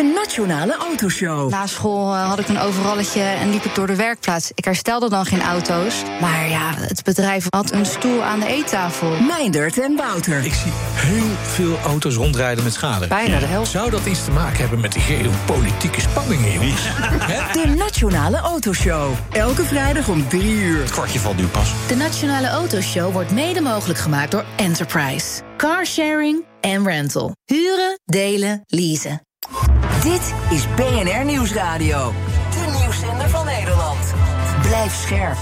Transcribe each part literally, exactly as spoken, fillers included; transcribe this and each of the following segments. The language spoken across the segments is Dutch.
De Nationale Autoshow. Na school uh, had ik een overalletje en liep ik door de werkplaats. Ik herstelde dan geen auto's. Maar ja, het bedrijf had een stoel aan de eettafel. Meindert en Wouter. Ik zie heel veel auto's rondrijden met schade. Bijna de helft. Zou dat iets te maken hebben met de geopolitieke spanningen, jongens? De Nationale Autoshow. Elke vrijdag om drie uur. Het kwartje valt nu pas. De Nationale Autoshow wordt mede mogelijk gemaakt door Enterprise. Carsharing en rental. Huren, delen, leasen. Dit is B N R Nieuwsradio. De nieuwszender van Nederland. Blijf scherp.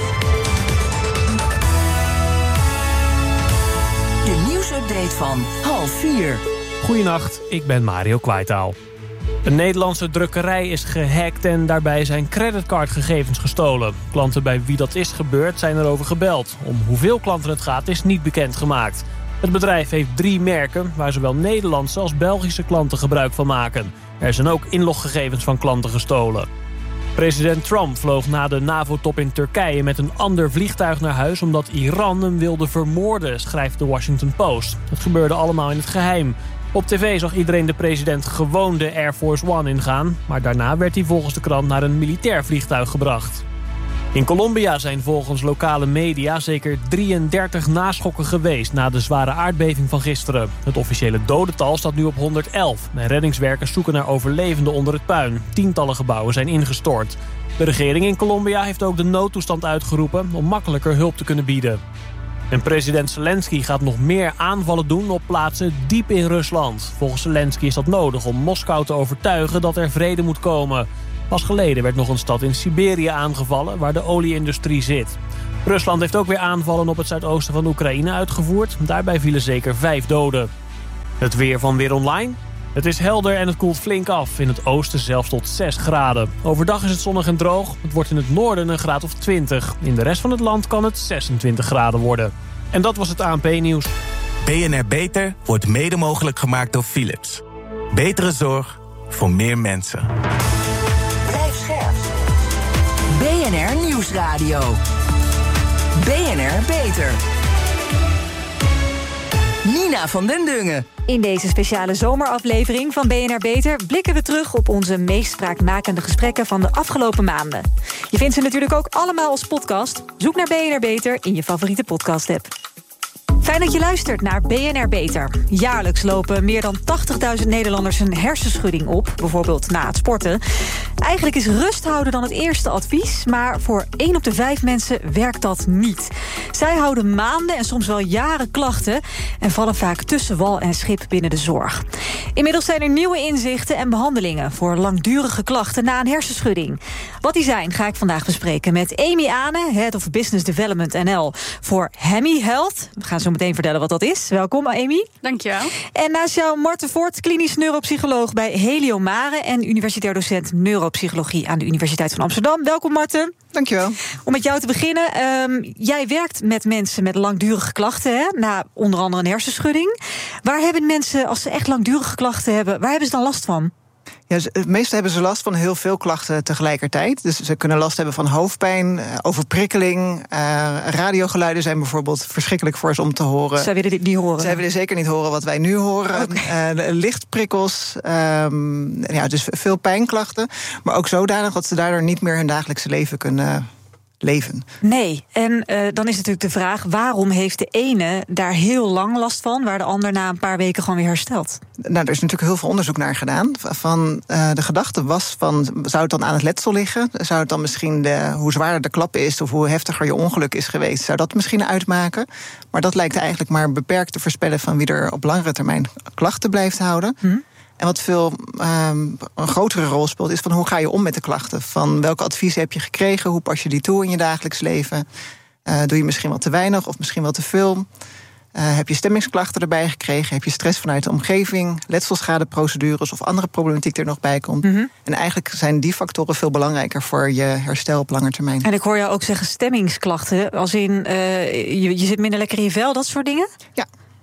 De nieuwsupdate van half vier. Goedenacht, ik ben Mario Kwaitaal. Een Nederlandse drukkerij is gehackt en daarbij zijn creditcardgegevens gestolen. Klanten bij wie dat is gebeurd zijn erover gebeld. Om hoeveel klanten het gaat is niet bekendgemaakt. Het bedrijf heeft drie merken waar zowel Nederlandse als Belgische klanten gebruik van maken. Er zijn ook inloggegevens van klanten gestolen. President Trump vloog na de NAVO-top in Turkije met een ander vliegtuig naar huis omdat Iran hem wilde vermoorden, schrijft de Washington Post. Het gebeurde allemaal in het geheim. Op tv zag iedereen de president gewoon de Air Force One ingaan, maar daarna werd hij volgens de krant naar een militair vliegtuig gebracht. In Colombia zijn volgens lokale media zeker drieëndertig naschokken geweest na de zware aardbeving van gisteren. Het officiële dodental staat nu op honderdelf. En reddingswerkers zoeken naar overlevenden onder het puin. Tientallen gebouwen zijn ingestort. De regering in Colombia heeft ook de noodtoestand uitgeroepen om makkelijker hulp te kunnen bieden. En president Zelensky gaat nog meer aanvallen doen op plaatsen diep in Rusland. Volgens Zelensky is dat nodig om Moskou te overtuigen dat er vrede moet komen. Pas geleden werd nog een stad in Siberië aangevallen waar de olieindustrie zit. Rusland heeft ook weer aanvallen op het zuidoosten van Oekraïne uitgevoerd. Daarbij vielen zeker vijf doden. Het weer van Weer Online. Het is helder en het koelt flink af. In het oosten zelfs tot zes graden. Overdag is het zonnig en droog. Het wordt in het noorden een graad of twintig. In de rest van het land kan het zesentwintig graden worden. En dat was het A N P-nieuws. B N R Beter wordt mede mogelijk gemaakt door Philips. Betere zorg voor meer mensen. Blijf scherp. B N R Nieuwsradio. B N R Beter. Nina van den Dungen. In deze speciale zomeraflevering van B N R Beter blikken we terug op onze meest spraakmakende gesprekken van de afgelopen maanden. Je vindt ze natuurlijk ook allemaal als podcast. Zoek naar B N R Beter in je favoriete podcast-app. Fijn dat je luistert naar B N R Beter. Jaarlijks lopen meer dan tachtigduizend Nederlanders een hersenschudding op, bijvoorbeeld na het sporten. Eigenlijk is rust houden dan het eerste advies, maar voor één op de vijf mensen werkt dat niet. Zij houden maanden en soms wel jaren klachten en vallen vaak tussen wal en schip binnen de zorg. Inmiddels zijn er nieuwe inzichten en behandelingen voor langdurige klachten na een hersenschudding. Wat die zijn, ga ik vandaag bespreken met Amy Ane, Head of Business Development N L voor Hemi Health. We gaan zo meteen vertellen wat dat is. Welkom, Amy. Dankjewel. En naast jou Marten Voort, klinisch neuropsycholoog bij Helio Mare en universitair docent neuropsychologie aan de Universiteit van Amsterdam. Welkom, Marten. Dankjewel. Om met jou te beginnen. Um, jij werkt met mensen met langdurige klachten, hè, na onder andere een hersenschudding. Waar hebben mensen, als ze echt langdurige klachten hebben, waar hebben ze dan last van? Ja, het meeste hebben ze last van heel veel klachten tegelijkertijd. Dus ze kunnen last hebben van hoofdpijn, overprikkeling. Uh, radiogeluiden zijn bijvoorbeeld verschrikkelijk voor ze om te horen. Zij willen dit niet horen? Zij willen zeker niet horen wat wij nu horen. Okay. Uh, lichtprikkels, um, ja, dus veel pijnklachten. Maar ook zodanig dat ze daardoor niet meer hun dagelijkse leven kunnen leven. Nee, en uh, dan is natuurlijk de vraag, waarom heeft de ene daar heel lang last van, waar de ander na een paar weken gewoon weer herstelt? Nou, er is natuurlijk heel veel onderzoek naar gedaan. Van, uh, de gedachte was van, zou het dan aan het letsel liggen? Zou het dan misschien, de, hoe zwaarder de klap is of hoe heftiger je ongeluk is geweest, zou dat misschien uitmaken? Maar dat lijkt eigenlijk maar beperkt te voorspellen van wie er op langere termijn klachten blijft houden. Hm. En wat veel um, een grotere rol speelt, is van hoe ga je om met de klachten? Van welke adviezen heb je gekregen? Hoe pas je die toe in je dagelijks leven? Uh, doe je misschien wel te weinig of misschien wel te veel? Uh, heb je stemmingsklachten erbij gekregen? Heb je stress vanuit de omgeving? Letselschadeprocedures of andere problematiek er nog bij komt? Mm-hmm. En eigenlijk zijn die factoren veel belangrijker voor je herstel op lange termijn. En ik hoor jou ook zeggen stemmingsklachten. Als in, uh, je, je zit minder lekker in je vel, dat soort dingen? Ja.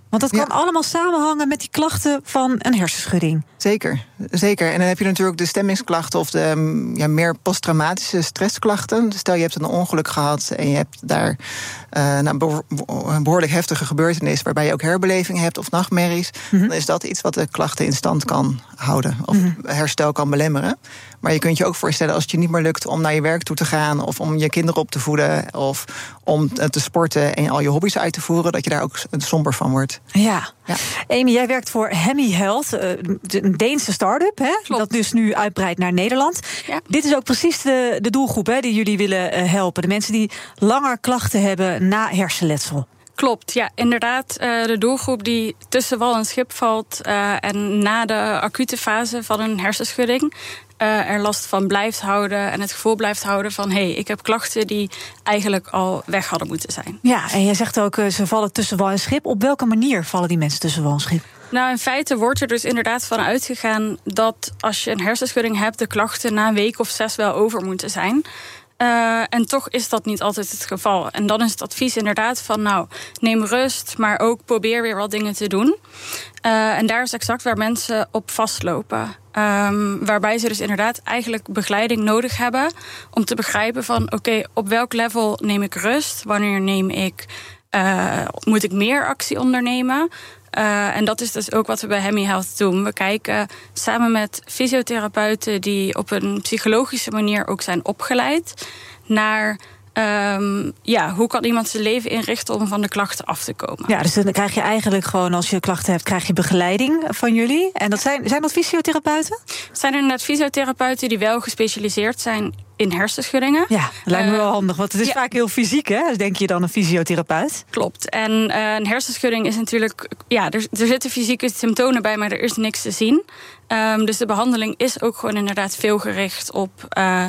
Want dat kan Ja. allemaal samenhangen met die klachten van een hersenschudding. Zeker, zeker. En dan heb je natuurlijk ook de stemmingsklachten of de mm, ja, meer posttraumatische stressklachten. Stel je hebt een ongeluk gehad en je hebt daar uh, nou, beho- een behoorlijk heftige gebeurtenis waarbij je ook herbeleving hebt of nachtmerries. Mm-hmm. Dan is dat iets wat de klachten in stand kan houden of mm-hmm. herstel kan belemmeren. Maar je kunt je ook voorstellen als het je niet meer lukt om naar je werk toe te gaan of om je kinderen op te voeden of om te sporten en al je hobby's uit te voeren, dat je daar ook somber van wordt. Ja. Ja. Amy, jij werkt voor Hemi Health, een Deense start-up, hè, dat dus nu uitbreidt naar Nederland. Ja. Dit is ook precies de, de doelgroep hè, die jullie willen helpen. De mensen die langer klachten hebben na hersenletsel. Klopt, ja, inderdaad. Uh, de doelgroep die tussen wal en schip valt uh, en na de acute fase van een hersenschudding Uh, er last van blijft houden en het gevoel blijft houden van hé, hey, ik heb klachten die eigenlijk al weg hadden moeten zijn. Ja, en jij zegt ook, uh, ze vallen tussen wal en schip. Op welke manier vallen die mensen tussen wal en schip? Nou, in feite wordt er dus inderdaad van uitgegaan dat als je een hersenschudding hebt, de klachten na een week of zes wel over moeten zijn. Uh, en toch is dat niet altijd het geval. En dan is het advies inderdaad van nou, neem rust, maar ook probeer weer wat dingen te doen. Uh, en daar is exact waar mensen op vastlopen. Um, waarbij ze dus inderdaad eigenlijk begeleiding nodig hebben om te begrijpen van oké, okay, op welk level neem ik rust? Wanneer neem ik, uh, moet ik meer actie ondernemen? Uh, en dat is dus ook wat we bij Hemi Health doen. We kijken samen met fysiotherapeuten die op een psychologische manier ook zijn opgeleid naar Um, ja, hoe kan iemand zijn leven inrichten om van de klachten af te komen? Ja, dus dan krijg je eigenlijk gewoon, als je klachten hebt, krijg je begeleiding van jullie. En dat zijn, zijn dat fysiotherapeuten? Het zijn inderdaad fysiotherapeuten die wel gespecialiseerd zijn in hersenschuddingen. Ja, dat lijkt me wel handig, want het is ja. vaak heel fysiek, hè? Dus denk je dan een fysiotherapeut? Klopt. En uh, een hersenschudding is natuurlijk, ja, er, er zitten fysieke symptomen bij, maar er is niks te zien. Um, dus de behandeling is ook gewoon inderdaad veel gericht op Uh,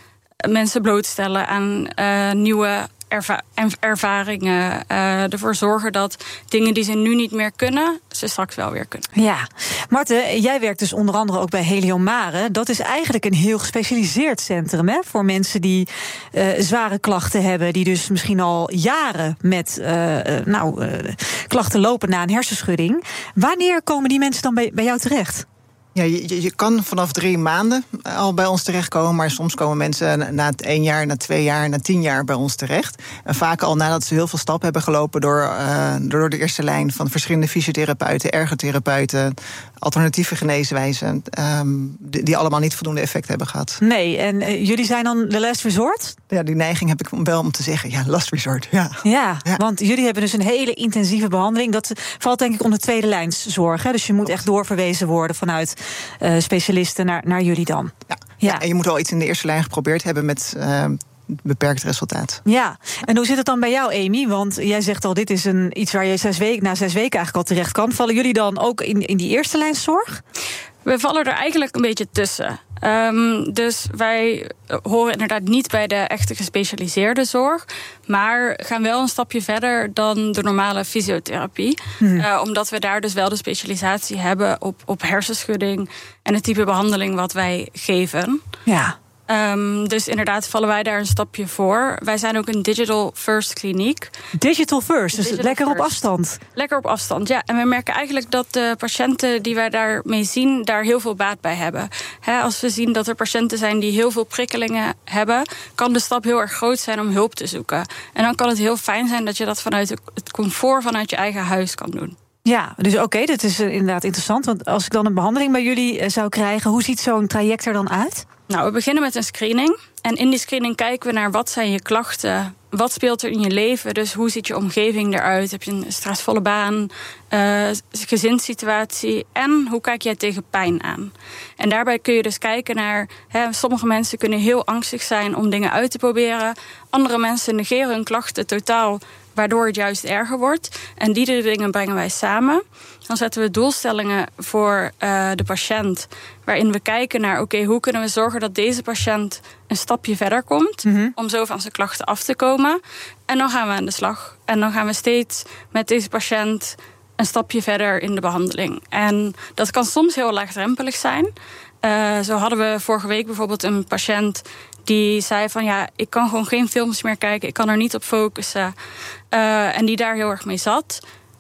mensen blootstellen aan uh, nieuwe erva- ervaringen. Uh, ervoor zorgen dat dingen die ze nu niet meer kunnen, ze straks wel weer kunnen. Ja. Marten, jij werkt dus onder andere ook bij Heliomare. Dat is eigenlijk een heel gespecialiseerd centrum hè, voor mensen die uh, zware klachten hebben, die dus misschien al jaren met uh, uh, nou, uh, klachten lopen na een hersenschudding. Wanneer komen die mensen dan bij, bij jou terecht? Ja, je, je kan vanaf drie maanden al bij ons terechtkomen, maar soms komen mensen na één jaar, na twee jaar, na tien jaar bij ons terecht. En vaak al nadat ze heel veel stappen hebben gelopen door, uh, door de eerste lijn van verschillende fysiotherapeuten, ergotherapeuten, alternatieve geneeswijzen, um, die, die allemaal niet voldoende effect hebben gehad. Nee, en uh, jullie zijn dan de last resort? Ja, die neiging heb ik wel om te zeggen, ja, last resort, ja. Ja, ja. Want jullie hebben dus een hele intensieve behandeling. Dat valt denk ik onder tweede lijnszorg. Hè? Dus je moet echt doorverwezen worden vanuit Uh, specialisten naar, naar jullie dan. Ja. Ja. ja, en je moet wel iets in de eerste lijn geprobeerd hebben met uh, beperkt resultaat. Ja, en hoe zit het dan bij jou, Amy? Want jij zegt al, dit is een, iets waar je zes weken, na zes weken eigenlijk al terecht kan. Vallen jullie dan ook in, in die eerste lijnszorg? We vallen er eigenlijk een beetje tussen. Um, dus wij horen inderdaad niet bij de echte gespecialiseerde zorg, maar gaan wel een stapje verder dan de normale fysiotherapie. Hmm. Uh, omdat we daar dus wel de specialisatie hebben op, op hersenschudding en het type behandeling wat wij geven. Ja. Um, dus inderdaad vallen wij daar een stapje voor. Wij zijn ook een digital first kliniek. Digital first, dus digital lekker first. op afstand. Lekker op afstand, ja. En we merken eigenlijk dat de patiënten die wij daarmee zien daar heel veel baat bij hebben. He, als we zien dat er patiënten zijn die heel veel prikkelingen hebben, kan de stap heel erg groot zijn om hulp te zoeken. En dan kan het heel fijn zijn dat je dat vanuit het comfort vanuit je eigen huis kan doen. Ja, dus oké, okay, dat is inderdaad interessant. Want als ik dan een behandeling bij jullie zou krijgen, hoe ziet zo'n traject er dan uit? Nou, we beginnen met een screening. En in die screening kijken we naar wat zijn je klachten, wat speelt er in je leven. Dus hoe ziet je omgeving eruit? Heb je een stressvolle baan, uh, gezinssituatie en hoe kijk jij tegen pijn aan? En daarbij kun je dus kijken naar, hè, sommige mensen kunnen heel angstig zijn om dingen uit te proberen. Andere mensen negeren hun klachten totaal, waardoor het juist erger wordt. En die drie dingen brengen wij samen. Dan zetten we doelstellingen voor uh, de patiënt, waarin we kijken naar, oké, okay, hoe kunnen we zorgen dat deze patiënt een stapje verder komt, mm-hmm. om zo van zijn klachten af te komen. En dan gaan we aan de slag. En dan gaan we steeds met deze patiënt een stapje verder in de behandeling. En dat kan soms heel laagdrempelig zijn. Uh, zo hadden we vorige week bijvoorbeeld een patiënt die zei van ja, ik kan gewoon geen films meer kijken, ik kan er niet op focussen. Uh, en die daar heel erg mee zat.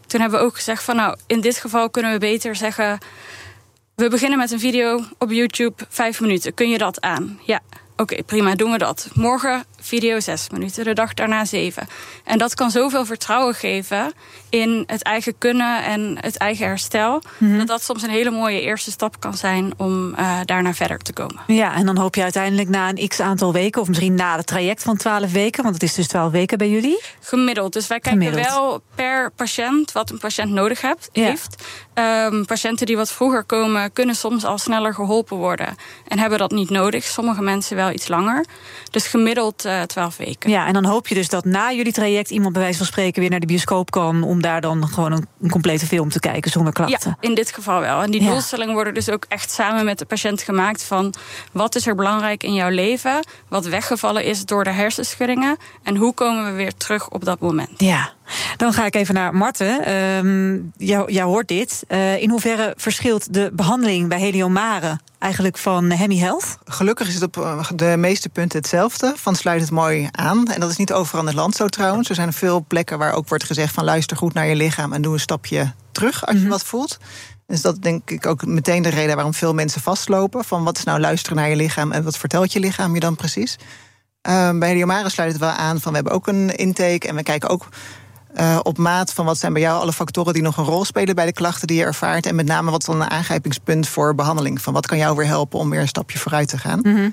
toen hebben we ook gezegd van nou, in dit geval kunnen we beter zeggen, we beginnen met een video op YouTube, vijf minuten. Kun je dat aan? Ja. Oké, okay, prima, doen we dat. Morgen video zes minuten, de dag daarna zeven. En dat kan zoveel vertrouwen geven in het eigen kunnen en het eigen herstel. Mm-hmm. Dat dat soms een hele mooie eerste stap kan zijn om uh, daarna verder te komen. Ja, en dan hoop je uiteindelijk na een x-aantal weken, of misschien na het traject van twaalf weken, want het is dus twaalf weken bij jullie? Gemiddeld. Dus wij kijken Gemiddeld. wel per patiënt wat een patiënt nodig hebt, ja. heeft. Um, patiënten die wat vroeger komen, kunnen soms al sneller geholpen worden. En hebben dat niet nodig. Sommige mensen wel iets langer. Dus gemiddeld uh, twaalf weken. Ja, en dan hoop je dus dat na jullie traject iemand bij wijze van spreken weer naar de bioscoop kan om daar dan gewoon een, een complete film te kijken zonder klachten. Ja, in dit geval wel. En die ja. doelstellingen worden dus ook echt samen met de patiënt gemaakt van wat is er belangrijk in jouw leven, wat weggevallen is door de hersenschuddingen en hoe komen we weer terug op dat moment. Ja. Dan ga ik even naar Marten. Um, jou, jou hoort dit. Uh, in hoeverre verschilt de behandeling bij Heliomare eigenlijk van Hemi Health? Gelukkig is het op de meeste punten hetzelfde. Van sluit het mooi aan. En dat is niet overal in het land zo trouwens. Er zijn veel plekken waar ook wordt gezegd van luister goed naar je lichaam en doe een stapje terug als je mm-hmm. wat voelt. Dus dat denk ik ook meteen de reden waarom veel mensen vastlopen. Van wat is nou luisteren naar je lichaam en wat vertelt je lichaam je dan precies? Uh, bij Heliomare sluit het wel aan van we hebben ook een intake en we kijken ook Uh, op maat van wat zijn bij jou alle factoren die nog een rol spelen bij de klachten die je ervaart. En met name wat is dan een aangrijpingspunt voor behandeling. Van wat kan jou weer helpen om weer een stapje vooruit te gaan. Mm-hmm.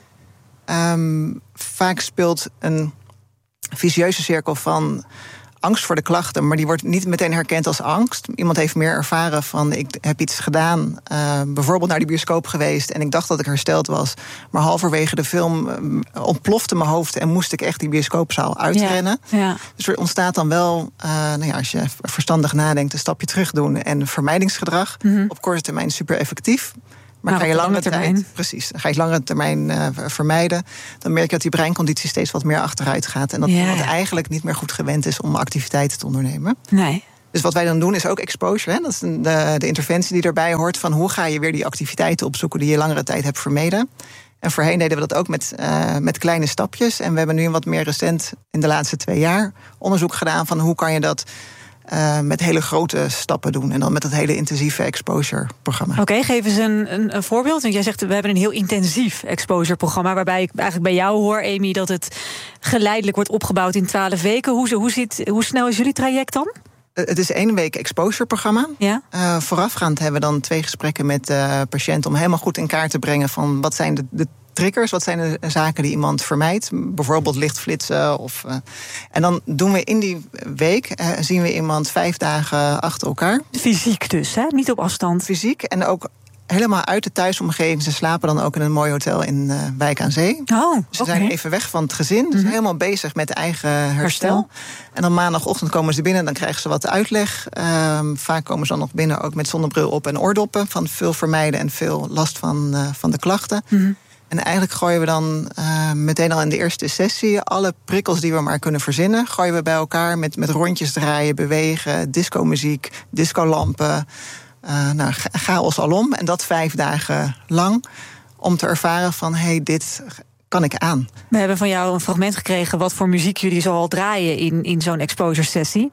Um, vaak speelt een vicieuze cirkel van angst voor de klachten, maar die wordt niet meteen herkend als angst. Iemand heeft meer ervaren van ik heb iets gedaan, uh, bijvoorbeeld naar die bioscoop geweest en ik dacht dat ik hersteld was, maar halverwege de film uh, ontplofte mijn hoofd en moest ik echt die bioscoopzaal uitrennen. Ja, ja. Dus er ontstaat dan wel, uh, nou ja, als je verstandig nadenkt, een stapje terug doen en vermijdingsgedrag. Mm-hmm. Op korte termijn super effectief. Maar nou, ga je langere tijd, precies, ga je langere termijn uh, vermijden, dan merk je dat die breinconditie steeds wat meer achteruit gaat. En dat ja, iemand ja. eigenlijk niet meer goed gewend is om activiteiten te ondernemen. Nee. Dus wat wij dan doen is ook exposure. Hè? Dat is de, de interventie die erbij hoort van hoe ga je weer die activiteiten opzoeken die je langere tijd hebt vermeden. En voorheen deden we dat ook met, uh, met kleine stapjes. En we hebben nu een wat meer recent, in de laatste twee jaar, onderzoek gedaan van hoe kan je dat Uh, met hele grote stappen doen. En dan met het hele intensieve exposure-programma. Oké, okay, geef eens een, een, een voorbeeld. Want jij zegt, we hebben een heel intensief exposure-programma, waarbij ik eigenlijk bij jou hoor, Amy, dat het geleidelijk wordt opgebouwd in twaalf weken. Hoe, hoe, zit, hoe snel is jullie traject dan? Uh, het is één week exposure-programma. Ja? Uh, voorafgaand hebben we dan twee gesprekken met de uh, patiënt om helemaal goed in kaart te brengen van wat zijn de, de triggers, wat zijn de zaken die iemand vermijdt. Bijvoorbeeld lichtflitsen. Of, uh, en dan doen we in die week, uh, zien we iemand vijf dagen achter elkaar. Fysiek dus, hè? Niet op afstand. Fysiek en ook helemaal uit de thuisomgeving. Ze slapen dan ook in een mooi hotel in uh, Wijk aan Zee. Oh, dus ze okay. zijn even weg van het gezin. Ze zijn mm-hmm. helemaal bezig met eigen herstel. herstel. En dan maandagochtend komen ze binnen en dan krijgen ze wat uitleg. Um, vaak komen ze dan nog binnen ook met zonnebril op en oordoppen. Van veel vermijden en veel last van, uh, van de klachten. Mm-hmm. En eigenlijk gooien we dan uh, meteen al in de eerste sessie alle prikkels die we maar kunnen verzinnen, gooien we bij elkaar met, met rondjes draaien, bewegen, discomuziek, discolampen. Uh, nou, chaos alom. En dat vijf dagen lang. Om te ervaren van, hé, hey, dit kan ik aan. We hebben van jou een fragment gekregen wat voor muziek jullie zoal draaien in, in zo'n exposure sessie.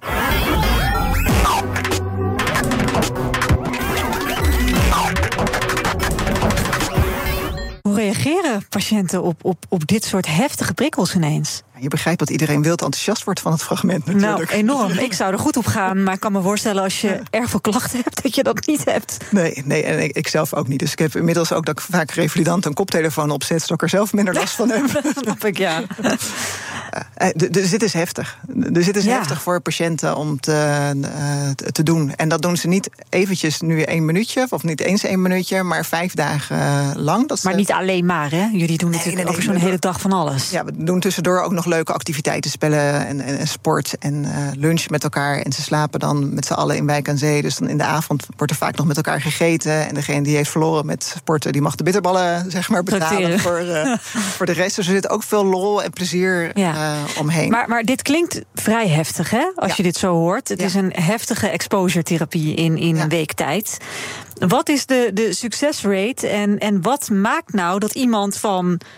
Hoe reageren patiënten op, op, op dit soort heftige prikkels ineens? Je begrijpt dat iedereen wild enthousiast wordt van het fragment natuurlijk. Nou, enorm. Ik zou er goed op gaan. Maar ik kan me voorstellen als je ja. erg veel klachten hebt, dat je dat niet hebt. Nee, nee en ik, ik zelf ook niet. Dus ik heb inmiddels ook dat ik vaak revalidant een koptelefoon opzet, zodat ik er zelf minder last van heb. Dat snap ik, ja. Dus dit is heftig. Dus dit is ja. heftig voor patiënten om te, uh, te doen. En dat doen ze niet eventjes nu één minuutje, of niet eens één minuutje, maar vijf dagen lang. Dat maar ze... niet alleen maar, hè? Jullie doen natuurlijk nee, nee, over zo'n nee, hele dag van alles. Ja, we doen tussendoor ook nog leuke activiteiten, spellen en, en, en sport en uh, lunch met elkaar. En ze slapen dan met z'n allen in Wijk aan Zee. Dus dan in de avond wordt er vaak nog met elkaar gegeten. En degene die heeft verloren met sporten, die mag de bitterballen zeg maar betalen voor, uh, voor de rest. Dus er zit ook veel lol en plezier ja. uh, omheen. Maar, maar dit klinkt vrij heftig, hè? Als ja. je dit zo hoort. Het ja. is een heftige exposure-therapie in, in ja. een week tijd. Wat is de, de succesrate en, en wat maakt nou dat iemand van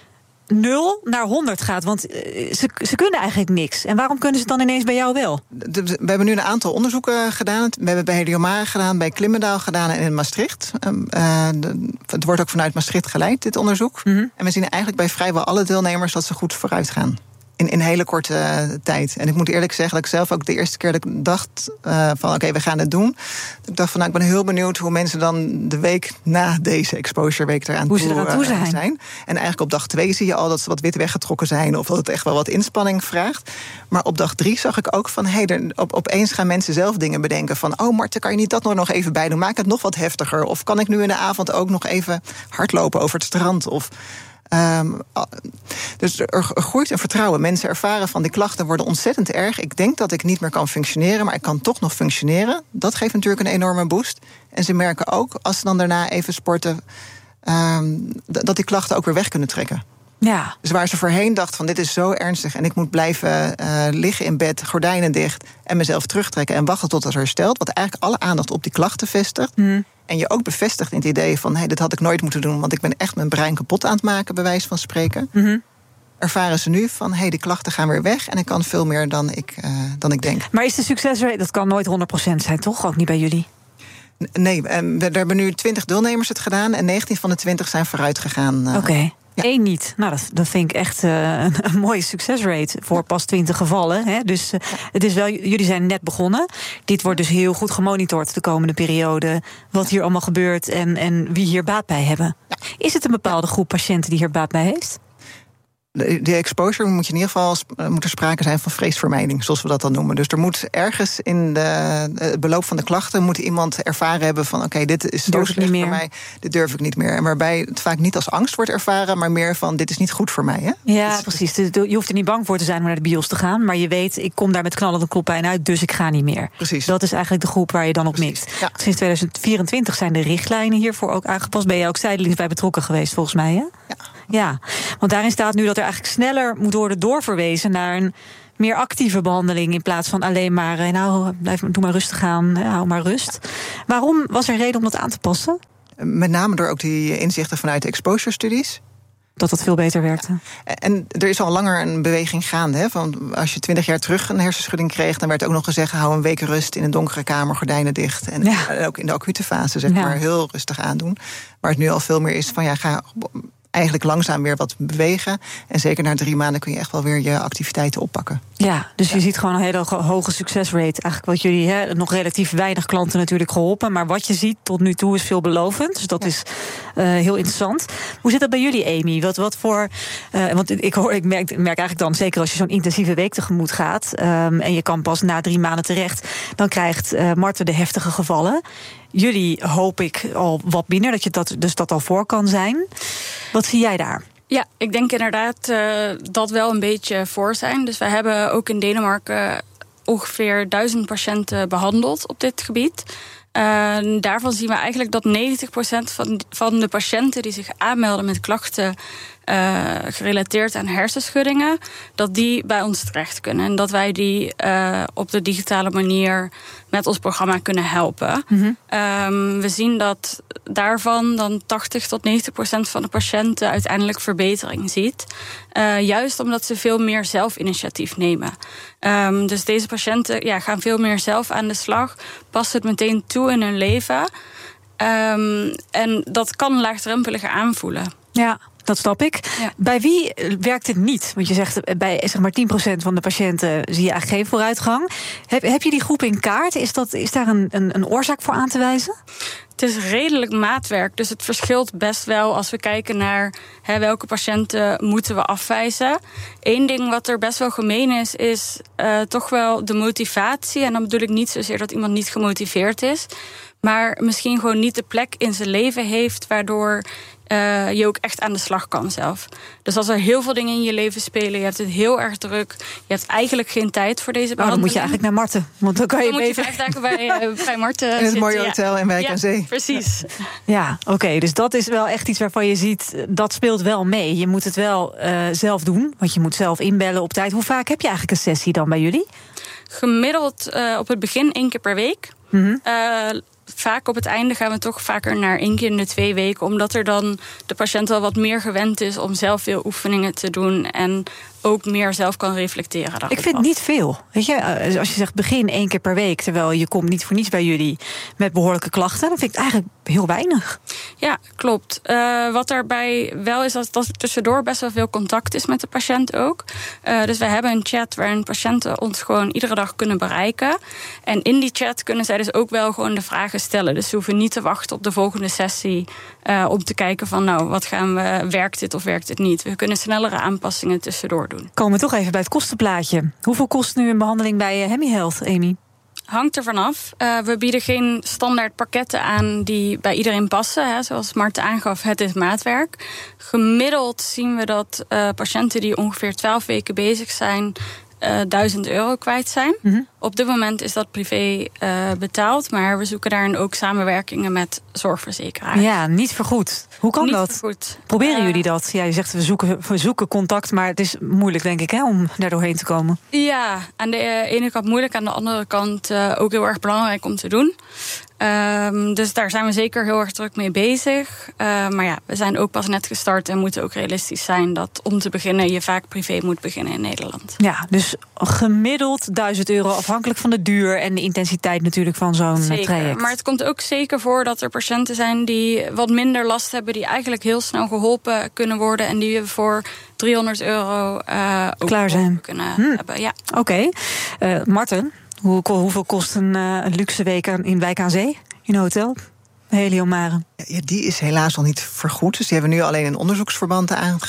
nul naar honderd gaat? Want ze, ze kunnen eigenlijk niks. En waarom kunnen ze het dan ineens bij jou wel? De, we hebben nu een aantal onderzoeken gedaan. We hebben bij Heliomare gedaan, bij Klimmendaal gedaan en in Maastricht. Uh, de, het wordt ook vanuit Maastricht geleid, dit onderzoek. Mm-hmm. En we zien eigenlijk bij vrijwel alle deelnemers dat ze goed vooruit gaan. In, in hele korte uh, tijd. En ik moet eerlijk zeggen dat ik zelf ook de eerste keer dat ik dacht uh, van oké, okay, we gaan het doen. Ik dacht van nou, ik ben heel benieuwd hoe mensen dan de week na deze exposure week eraan hoe toe, ze eraan toe zijn. Uh, zijn. En eigenlijk op dag twee zie je al dat ze wat wit weggetrokken zijn of dat het echt wel wat inspanning vraagt. Maar op dag drie zag ik ook van hey, er, op, opeens gaan mensen zelf dingen bedenken van oh Marten, kan je niet dat nog even bij doen? Maak het nog wat heftiger. Of kan ik nu in de avond ook nog even hardlopen over het strand? Of Um, dus er groeit een vertrouwen. Mensen ervaren van die klachten worden ontzettend erg. Ik denk dat ik niet meer kan functioneren, maar ik kan toch nog functioneren. Dat geeft natuurlijk een enorme boost. En ze merken ook, als ze dan daarna even sporten, um, dat die klachten ook weer weg kunnen trekken. Ja. Dus waar ze voorheen dachten van dit is zo ernstig en ik moet blijven uh, liggen in bed, gordijnen dicht en mezelf terugtrekken en wachten tot het herstelt, wat eigenlijk alle aandacht op die klachten vestigt. Mm. En je ook bevestigt in het idee van hey, dit had ik nooit moeten doen, want ik ben echt mijn brein kapot aan het maken, bij wijze van spreken. Mm-hmm. Ervaren ze nu van hey, die klachten gaan weer weg en ik kan veel meer dan ik, uh, dan ik denk. Maar is de succesrate, dat kan nooit honderd procent zijn, toch? Ook niet bij jullie? Nee, we, we hebben nu twintig deelnemers het gedaan en negentien van de twintig zijn vooruit gegaan. Uh, Oké. Okay. Ja. Eén niet. Nou, dat, dat vind ik echt uh, een, een mooie succesrate voor pas twintig gevallen. Hè? Dus uh, het is wel, jullie zijn net begonnen. Dit wordt dus heel goed gemonitord de komende periode. Wat hier allemaal gebeurt en, en wie hier baat bij hebben. Ja. Is het een bepaalde groep patiënten die hier baat bij heeft? De, de exposure moet je in ieder geval moet er sprake zijn van vreesvermijding, zoals we dat dan noemen. Dus er moet ergens in de, het beloop van de klachten moet iemand ervaren hebben van oké, okay, dit is zo slecht voor mij, dit durf ik niet meer. En waarbij het vaak niet als angst wordt ervaren, maar meer van dit is niet goed voor mij. Hè? Ja, dus, precies. Je hoeft er niet bang voor te zijn om naar de bios te gaan, maar je weet, ik kom daar met knallende koppijn uit, dus ik ga niet meer. Precies. Dat is eigenlijk de groep waar je dan op mikt. Ja. Sinds tweeduizend vierentwintig zijn de richtlijnen hiervoor ook aangepast. Ben je ook zijdelings bij betrokken geweest, volgens mij, hè? Ja. Ja, want daarin staat nu dat er eigenlijk sneller moet worden doorverwezen naar een meer actieve behandeling in plaats van alleen maar nou, blijf, doe maar rustig aan, hou maar rust. Ja. Waarom was er reden om dat aan te passen? Met name door ook die inzichten vanuit de exposure-studies. Dat dat veel beter werkte. Ja. En er is al langer een beweging gaande. Hè? Van als je twintig jaar terug een hersenschudding kreeg, dan werd ook nog gezegd hou een week rust in een donkere kamer, gordijnen dicht. En ja. ook in de acute fase zeg ja. maar heel rustig aandoen. Waar het nu al veel meer is van ja, ga eigenlijk langzaam weer wat bewegen. En zeker na drie maanden kun je echt wel weer je activiteiten oppakken. Ja, dus ja. je ziet gewoon een hele hoge succesrate. Eigenlijk wat jullie, hè, nog relatief weinig klanten natuurlijk geholpen. Maar wat je ziet tot nu toe is veelbelovend. Dus dat ja. is uh, heel interessant. Hoe zit dat bij jullie, Amy? Wat, wat voor, uh, want ik, hoor, ik merk, merk eigenlijk dan, zeker als je zo'n intensieve week tegemoet gaat, um, en je kan pas na drie maanden terecht, dan krijgt uh, Marten de heftige gevallen. Jullie hoop ik al wat minder, dat je dat, dus dat al voor kan zijn. Wat zie jij daar? Ja, ik denk inderdaad uh, dat wel een beetje voor zijn. Dus we hebben ook in Denemarken ongeveer duizend patiënten behandeld op dit gebied. Uh, daarvan zien we eigenlijk dat negentig procent van, van de patiënten die zich aanmelden met klachten uh, gerelateerd aan hersenschuddingen, dat die bij ons terecht kunnen. En dat wij die uh, op de digitale manier met ons programma kunnen helpen. Mm-hmm. Um, we zien dat daarvan dan tachtig tot negentig procent van de patiënten uiteindelijk verbetering ziet. Uh, juist omdat ze veel meer zelfinitiatief nemen. Um, dus deze patiënten ja, gaan veel meer zelf aan de slag, passen het meteen toe in hun leven. Um, en dat kan laagdrempeliger aanvoelen. Ja. Dat snap ik. Ja. Bij wie werkt het niet? Want je zegt bij zeg maar tien procent van de patiënten zie je eigenlijk geen vooruitgang. Heb, heb je die groep in kaart? Is, dat, is daar een, een, een oorzaak voor aan te wijzen? Het is redelijk maatwerk, dus het verschilt best wel als we kijken naar hè, welke patiënten moeten we afwijzen. Eén ding wat er best wel gemeen is, is uh, toch wel de motivatie. En dan bedoel ik niet zozeer dat iemand niet gemotiveerd is, maar misschien gewoon niet de plek in zijn leven heeft waardoor Uh, je ook echt aan de slag kan zelf. Dus als er heel veel dingen in je leven spelen, je hebt het heel erg druk, je hebt eigenlijk geen tijd voor deze behandeling. Oh, dan moet je eigenlijk naar Marten, want dan kan je dan beter. moet je vijf dagen bij, uh, bij Marten in het zitten, mooie ja. hotel in Wijk ja, aan Zee. Precies. Ja, oké, okay, dus dat is wel echt iets waarvan je ziet, dat speelt wel mee. Je moet het wel uh, zelf doen, want je moet zelf inbellen op tijd. Hoe vaak heb je eigenlijk een sessie dan bij jullie? Gemiddeld uh, op het begin één keer per week. Mm-hmm. Uh, vaak op het einde gaan we toch vaker naar één keer in de twee weken. Omdat er dan de patiënt wel wat meer gewend is om zelf veel oefeningen te doen. En ook meer zelf kan reflecteren. Ik vind het af. niet veel. Weet je, als je zegt begin één keer per week, terwijl je komt niet voor niets bij jullie met behoorlijke klachten, dan vind ik het eigenlijk heel weinig. Ja, klopt. Uh, wat daarbij wel is, dat, dat er tussendoor best wel veel contact is met de patiënt ook. Uh, dus we hebben een chat waarin patiënten ons gewoon iedere dag kunnen bereiken. En in die chat kunnen zij dus ook wel gewoon de vragen stellen. Dus ze hoeven niet te wachten op de volgende sessie uh, om te kijken van nou, wat gaan we, werkt dit of werkt dit niet? We kunnen snellere aanpassingen tussendoor doen. Komen we toch even bij het kostenplaatje. Hoeveel kost nu een behandeling bij Hemi Health, Amy? Hangt er vanaf. Uh, we bieden geen standaard pakketten aan die bij iedereen passen. Hè. Zoals Marten aangaf, het is maatwerk. Gemiddeld zien we dat uh, patiënten die ongeveer twaalf weken bezig zijn Uh, duizend euro kwijt zijn. Mm-hmm. Op dit moment is dat privé uh, betaald, maar we zoeken daarin ook samenwerkingen met zorgverzekeraars. Ja, niet vergoed. Hoe kan niet dat? Vergoed. Proberen uh, jullie dat? Ja, je zegt we zoeken, we zoeken contact, maar het is moeilijk, denk ik, hè, om daar doorheen te komen. Ja, aan de ene kant moeilijk, aan de andere kant uh, ook heel erg belangrijk om te doen. Um, dus daar zijn we zeker heel erg druk mee bezig. Uh, maar ja, we zijn ook pas net gestart en moeten ook realistisch zijn dat om te beginnen je vaak privé moet beginnen in Nederland. Ja, dus gemiddeld duizend euro afhankelijk van de duur en de intensiteit natuurlijk van zo'n zeker, traject. Maar het komt ook zeker voor dat er patiënten zijn die wat minder last hebben, die eigenlijk heel snel geholpen kunnen worden en die we voor driehonderd euro uh, ook klaar zijn kunnen hm. hebben. Ja. Oké, okay. uh, Marten. Hoe, hoeveel kost een, uh, een luxe week in Wijk aan Zee? In een hotel? Helio Mare. Ja, die is helaas nog niet vergoed. Dus die hebben we nu alleen een onderzoeksverband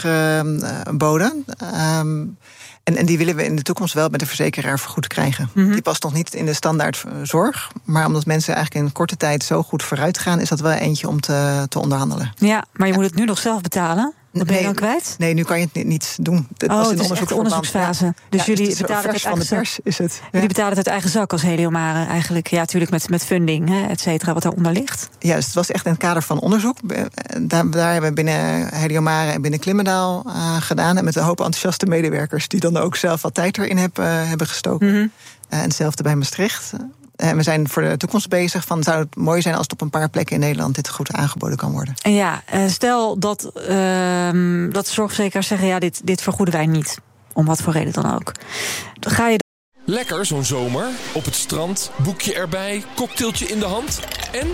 aangeboden. Um, en, en die willen we in de toekomst wel met de verzekeraar vergoed krijgen. Mm-hmm. Die past nog niet in de standaard zorg. Maar omdat mensen eigenlijk in korte tijd zo goed vooruit gaan, is dat wel eentje om te, te onderhandelen. Ja, maar je ja. moet het nu nog zelf betalen. Wat ben je dan kwijt? Nee, nu kan je het niet doen. Het oh, was het is echt de onderzoeksfase. Ja. Dus ja, jullie dus betalen het uit eigen zak. Pers is het. Ja. Jullie betalen het uit eigen zak als Helio Mare eigenlijk. Ja, natuurlijk met, met funding, hè, et cetera, wat daaronder ligt. Ja, dus het was echt in het kader van onderzoek. Daar, daar hebben we binnen Helio Mare en binnen Klimmendaal uh, gedaan. En met een hoop enthousiaste medewerkers die dan ook zelf wat tijd erin heb, uh, hebben gestoken. Mm-hmm. Uh, en hetzelfde bij Maastricht. En we zijn voor de toekomst bezig van, zou het mooi zijn als het op een paar plekken in Nederland dit goed aangeboden kan worden. En ja, stel dat, uh, dat de zorgverzekeraars zeggen, ja, dit, dit vergoeden wij niet. Om wat voor reden dan ook. Dan ga je lekker zo'n zomer. Op het strand, boekje erbij, cocktailtje in de hand en